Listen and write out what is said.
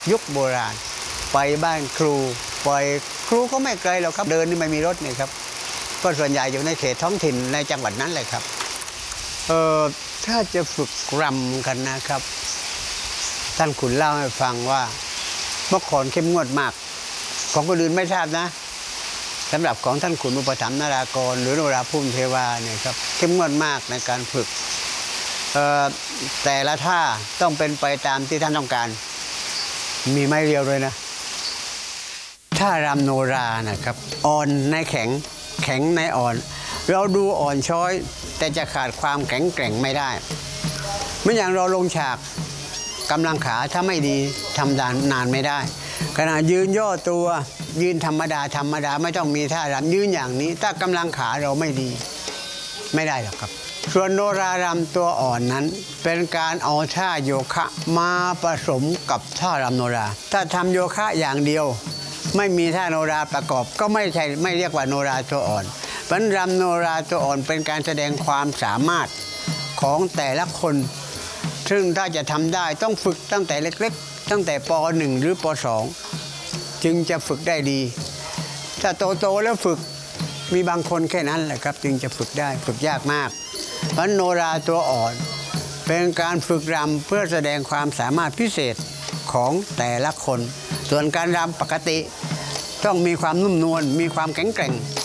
ยุคโบราณไปบ้านครูไปครูก็ไม่ไกลหรอกครับเดินนี่ไม่มีรถนี่ครับก็ส่วนใหญ่อยู่ในเขตท้องถิ่นในจังหวัดนั้นเลยครับถ้าจะฝึกรำกันนะครับท่านขุนเล่าให้ฟังว่าเมื่อก่อนเข้มงวดมากของคนอื่นไม่ทราบนะสำหรับของท่านขุนอุปถัมภ์นารากรหรือโนราพุ่มเทวาเนี่ยครับเข้มงวดมากในการฝึกแต่ละท่าต้องเป็นไปตามที่ท่านต้องการมีไม้เรียวด้วยนะท่ารำโนรานะครับอ่อนในแข็งแข็งในอ่อนเราดูอ่อนช้อยแต่จะขาดความแข็งแกร่งไม่ได้เมื่ออย่างเราลงฉากกำลังขาถ้าไม่ดีทำนานไม่ได้ขณะยืนย่อตัวยืนธรรมดาไม่ต้องมีท่ารำยืนอย่างนี้ถ้ากำลังขาเราไม่ดีไม่ได้หรอกครับส่วนโนรารำตัวอ่อนนั้นเป็นการเอาท่าโยคะมาผสมกับท่ารำโนราถ้าทำโยคะอย่างเดียวไม่มีท่าโนราประกอบก็ไม่เรียกว่าโนราตัวอ่อนเพราะรำโนราตัวอ่อนเป็นการแสดงความสามารถของแต่ละคนซึ่งถ้าจะทำได้ต้องฝึกตั้งแต่เล็กๆตั้งแต่ป .1 หรือป .2 จึงจะฝึกได้ดีถ้าโตแล้วฝึกมีบางคนแค่นั้นแหละครับจึงจะฝึกได้ฝึกยากมากเพราะโนราตัวอ่อนเป็นการฝึกรำเพื่อแสดงความสามารถพิเศษของแต่ละคนส่วนการรำปกติต้องมีความนุ่มนวลมีความแข็งแกร่ง